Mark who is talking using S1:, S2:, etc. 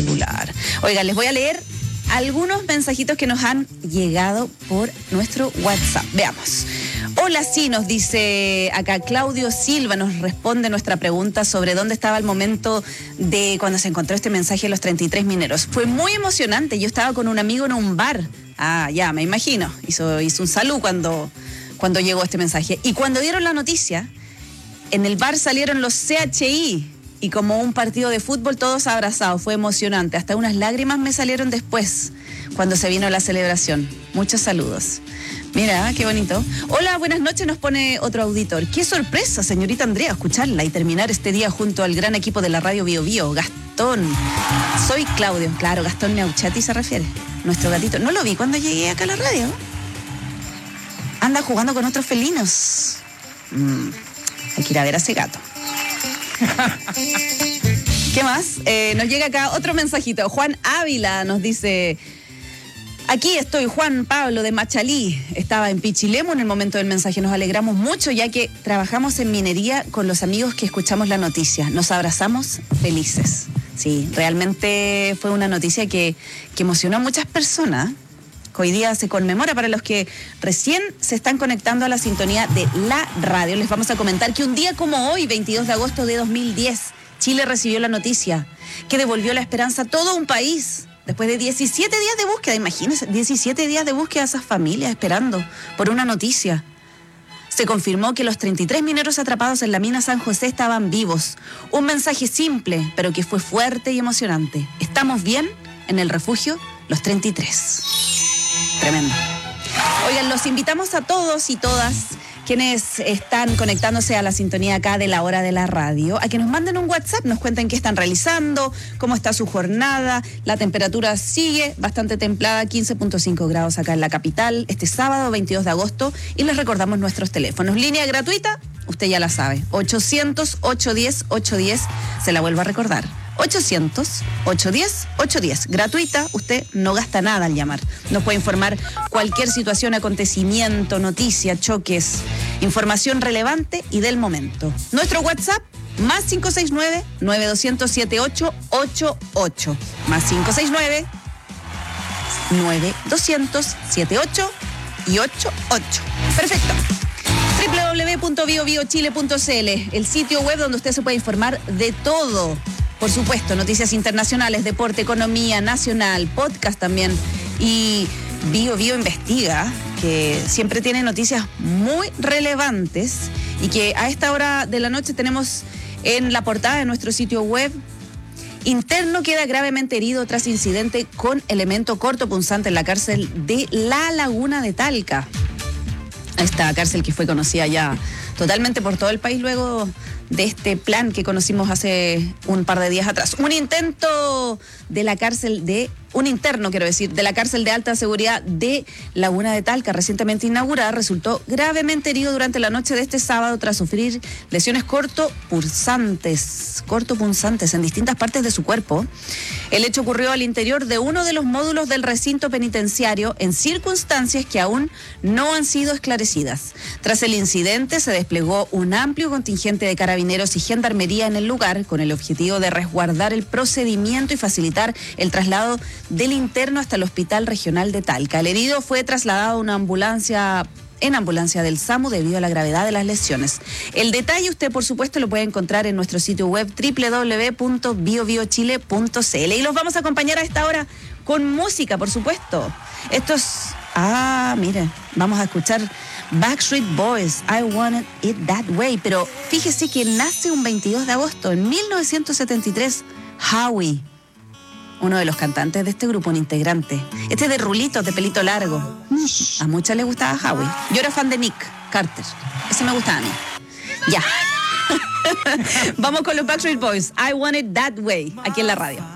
S1: celular. Oigan, les voy a leer algunos mensajitos que nos han llegado por nuestro WhatsApp. Veamos. Hola, sí, nos dice acá Claudio Silva, nos responde nuestra pregunta sobre dónde estaba el momento de cuando se encontró este mensaje de los 33 mineros. Fue muy emocionante, yo estaba con un amigo en un bar. Ah, ya, me imagino. Hizo un salud cuando llegó este mensaje. Y cuando dieron la noticia, en el bar salieron los CHI y como un partido de fútbol todos abrazados. Fue emocionante. Hasta unas lágrimas me salieron después cuando se vino la celebración. Muchos saludos. Mira, qué bonito. Hola, buenas noches, nos pone otro auditor. Qué sorpresa, señorita Andrea, escucharla y terminar este día junto al gran equipo de la radio Bio Bio. Gastón. Soy Claudio. Claro, Gastón Neuchati se refiere. Nuestro gatito. No lo vi cuando llegué acá a la radio. Anda jugando con otros felinos. Hay que ir a ver a ese gato. ¿Qué más? Nos llega acá otro mensajito. Juan Ávila nos dice: aquí estoy, Juan Pablo de Machalí. Estaba en Pichilemu en el momento del mensaje. Nos alegramos mucho ya que trabajamos en minería con los amigos que escuchamos la noticia. Nos abrazamos felices. Sí, realmente fue una noticia que emocionó a muchas personas. Hoy día se conmemora. Para los que recién se están conectando a la sintonía de la radio, les vamos a comentar que un día como hoy, 22 de agosto de 2010, Chile recibió la noticia que devolvió la esperanza a todo un país. Después de 17 días de búsqueda, imagínense, 17 días de búsqueda a esas familias esperando por una noticia. Se confirmó que los 33 mineros atrapados en la mina San José estaban vivos. Un mensaje simple, pero que fue fuerte y emocionante. Estamos bien en el refugio Los 33. Tremendo. Oigan, los invitamos a todos y todas quienes están conectándose a la sintonía acá de la hora de la radio, a que nos manden un WhatsApp, nos cuenten qué están realizando, cómo está su jornada. La temperatura sigue bastante templada, 15.5 grados acá en la capital, este sábado 22 de agosto, y les recordamos nuestros teléfonos. Línea gratuita, usted ya la sabe, 800-810-810, se la vuelvo a recordar. 800-810-810. Gratuita, usted no gasta nada al llamar. Nos puede informar cualquier situación, acontecimiento, noticia, choques, información relevante y del momento. Nuestro WhatsApp, más 569-9200-7888. Más 569-9200-78 y 88. Perfecto. www.biobiochile.cl, el sitio web donde usted se puede informar de todo. Por supuesto, noticias internacionales, deporte, economía nacional, podcast también. Y Bio Bio Investiga, que siempre tiene noticias muy relevantes y que a esta hora de la noche tenemos en la portada de nuestro sitio web. Interno queda gravemente herido tras incidente con elemento cortopunzante en la cárcel de La Laguna de Talca. Esta cárcel que fue conocida ya totalmente por todo el país luego de este plan que conocimos hace un par de días atrás. Un interno, de la cárcel de alta seguridad de Laguna de Talca, recientemente inaugurada, resultó gravemente herido durante la noche de este sábado tras sufrir lesiones cortopunzantes en distintas partes de su cuerpo. El hecho ocurrió al interior de uno de los módulos del recinto penitenciario en circunstancias que aún no han sido esclarecidas. Tras el incidente se desplegó un amplio contingente de carabineros y gendarmería en el lugar con el objetivo de resguardar el procedimiento y facilitar el traslado del interno hasta el Hospital Regional de Talca. El herido fue trasladado a una ambulancia del SAMU debido a la gravedad de las lesiones. El detalle usted, por supuesto, lo puede encontrar en nuestro sitio web www.biobiochile.cl. Y los vamos a acompañar a esta hora con música, por supuesto. Miren, vamos a escuchar Backstreet Boys, I Want It That Way. Pero fíjese que nace un 22 de agosto, en 1973, Howie, uno de los cantantes de este grupo, un integrante. Este de rulitos, de pelito largo. A muchas les gustaba Howie. Yo era fan de Nick Carter. Ese me gustaba a mí. Ya. Vamos con los Backstreet Boys. I Want It That Way, aquí en la radio.